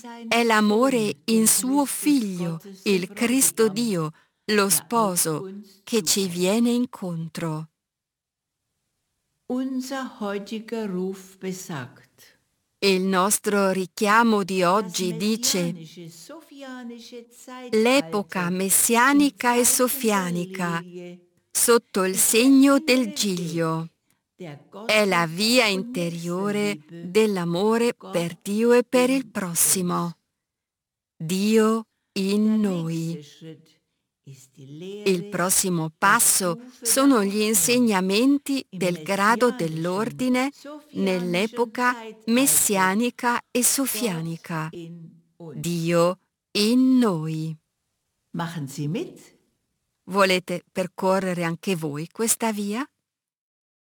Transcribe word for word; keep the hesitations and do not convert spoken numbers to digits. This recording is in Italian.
è l'amore in suo Figlio, il Cristo Dio, lo sposo, che ci viene incontro. Unser heutiger Ruf besagt, Il nostro richiamo di das oggi dice: messianische, sophianische l'epoca Zeitalter im messianica e Zeichen der sofianica, Lilie sotto il ist der segno del innere Weg, Giglio, der è la Gottes via und interiore Nächstenliebe dell'amore für per Gott Dio e per il und prossimo. uns. Dio Der in noi. nächste Schritt ist die Il Lehre prossimo der passo Stufe der sono gli Hoffnung insegnamenti im del grado messianischen, dell'ordine sophianischen nell'epoca Zeitalter, messianica e Gott sofianica. in uns. Dio in noi. Machen Sie mit? Volete percorrere anche voi questa via?